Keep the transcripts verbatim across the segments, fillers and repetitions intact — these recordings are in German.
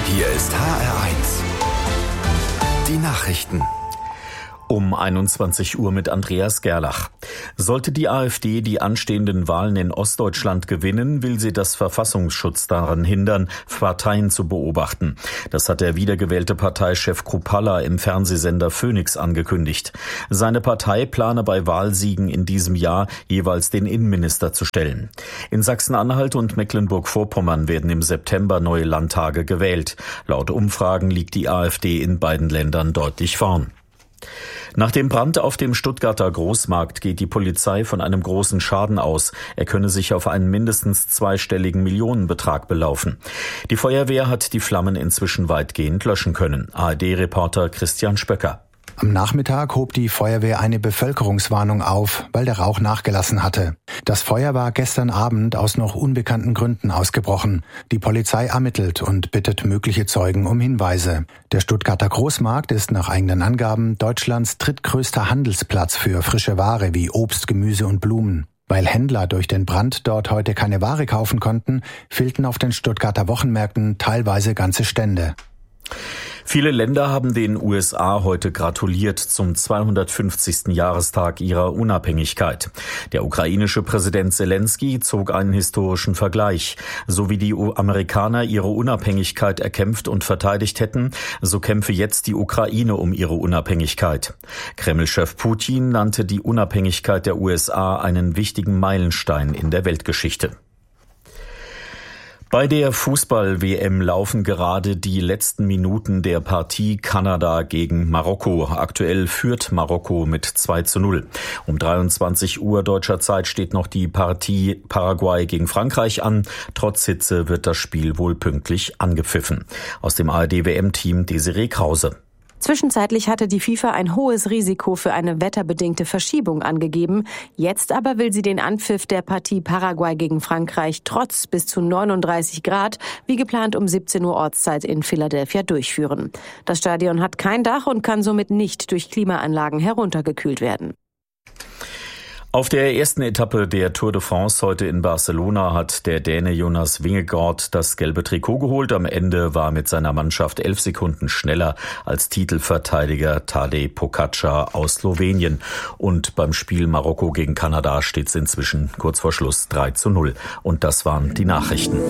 Hier ist H R eins. Die Nachrichten. Um einundzwanzig Uhr mit Andreas Gerlach. Sollte die AfD die anstehenden Wahlen in Ostdeutschland gewinnen, will sie das Verfassungsschutz daran hindern, Parteien zu beobachten. Das hat der wiedergewählte Parteichef Kruppalla im Fernsehsender Phoenix angekündigt. Seine Partei plane bei Wahlsiegen in diesem Jahr jeweils den Innenminister zu stellen. In Sachsen-Anhalt und Mecklenburg-Vorpommern werden im September neue Landtage gewählt. Laut Umfragen liegt die AfD in beiden Ländern deutlich vorn. Nach dem Brand auf dem Stuttgarter Großmarkt geht die Polizei von einem großen Schaden aus. Er könne sich auf einen mindestens zweistelligen Millionenbetrag belaufen. Die Feuerwehr hat die Flammen inzwischen weitgehend löschen können. A R D-Reporter Christian Spöcker. Am Nachmittag hob die Feuerwehr eine Bevölkerungswarnung auf, weil der Rauch nachgelassen hatte. Das Feuer war gestern Abend aus noch unbekannten Gründen ausgebrochen. Die Polizei ermittelt und bittet mögliche Zeugen um Hinweise. Der Stuttgarter Großmarkt ist nach eigenen Angaben Deutschlands drittgrößter Handelsplatz für frische Ware wie Obst, Gemüse und Blumen. Weil Händler durch den Brand dort heute keine Ware kaufen konnten, fehlten auf den Stuttgarter Wochenmärkten teilweise ganze Stände. Viele Länder haben den U S A heute gratuliert zum zweihundertfünfzigsten Jahrestag ihrer Unabhängigkeit. Der ukrainische Präsident Selenskyj zog einen historischen Vergleich. So wie die Amerikaner ihre Unabhängigkeit erkämpft und verteidigt hätten, so kämpfe jetzt die Ukraine um ihre Unabhängigkeit. Kreml-Chef Putin nannte die Unabhängigkeit der U S A einen wichtigen Meilenstein in der Weltgeschichte. Bei der Fußball-W M laufen gerade die letzten Minuten der Partie Kanada gegen Marokko. Aktuell führt Marokko mit zwei zu null. Um dreiundzwanzig Uhr deutscher Zeit steht noch die Partie Paraguay gegen Frankreich an. Trotz Hitze wird das Spiel wohl pünktlich angepfiffen. Aus dem A R D-W M-Team Desiree Krause. Zwischenzeitlich hatte die FIFA ein hohes Risiko für eine wetterbedingte Verschiebung angegeben. Jetzt aber will sie den Anpfiff der Partie Paraguay gegen Frankreich trotz bis zu neununddreißig Grad, wie geplant um siebzehn Uhr Ortszeit in Philadelphia durchführen. Das Stadion hat kein Dach und kann somit nicht durch Klimaanlagen heruntergekühlt werden. Auf der ersten Etappe der Tour de France heute in Barcelona hat der Däne Jonas Vingegaard das gelbe Trikot geholt. Am Ende war mit seiner Mannschaft elf Sekunden schneller als Titelverteidiger Tadej Pogačar aus Slowenien. Und beim Spiel Marokko gegen Kanada steht es inzwischen kurz vor Schluss drei zu null. Und das waren die Nachrichten.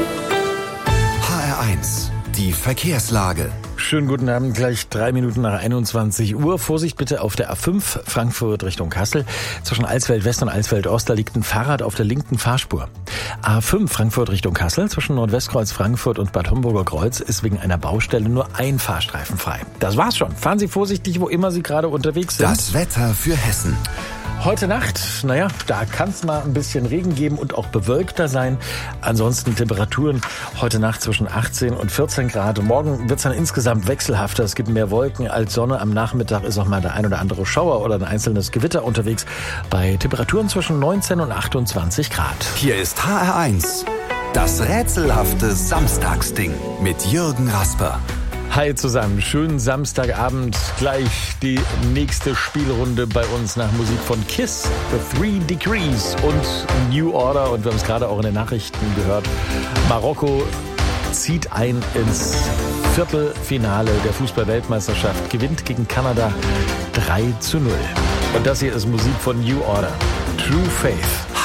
H R eins. Die Verkehrslage. Schönen guten Abend, gleich drei Minuten nach einundzwanzig Uhr. Vorsicht bitte auf der A fünf Frankfurt Richtung Kassel. Zwischen Alsfeld West und Alsfeld Ost, da liegt ein Fahrrad auf der linken Fahrspur. A fünf Frankfurt Richtung Kassel zwischen Nordwestkreuz Frankfurt und Bad Homburger Kreuz ist wegen einer Baustelle nur ein Fahrstreifen frei. Das war's schon. Fahren Sie vorsichtig, wo immer Sie gerade unterwegs sind. Das Wetter für Hessen. Heute Nacht, naja, da kann es mal ein bisschen Regen geben und auch bewölkter sein. Ansonsten Temperaturen heute Nacht zwischen achtzehn und vierzehn Grad. Morgen wird es dann insgesamt wechselhafter. Es gibt mehr Wolken als Sonne. Am Nachmittag ist auch mal der ein oder andere Schauer oder ein einzelnes Gewitter unterwegs. Bei Temperaturen zwischen neunzehn und achtundzwanzig Grad. Hier ist H R eins. Das rätselhafte Samstagsding mit Jürgen Rasper. Hi zusammen, schönen Samstagabend, gleich die nächste Spielrunde bei uns nach Musik von Kiss, The Three Degrees und New Order. Und wir haben es gerade auch in den Nachrichten gehört, Marokko zieht ein ins Viertelfinale der Fußball-Weltmeisterschaft, gewinnt gegen Kanada drei zu null. Und das hier ist Musik von New Order, True Faith.